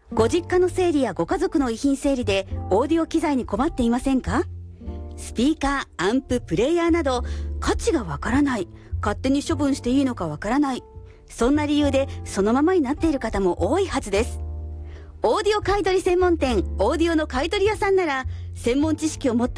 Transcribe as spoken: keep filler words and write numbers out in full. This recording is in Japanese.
ご実家の整理やご家族の遺品整理でオーディオ機材に困っていませんか？スピーカー、アンプ、プレイヤーなど価値がわからない、勝手に処分していいのかわからない、そんな理由でそのままになっている方も多いはずです。オーディオ買取専門店オーディオの買取屋さんなら、専門知識を持った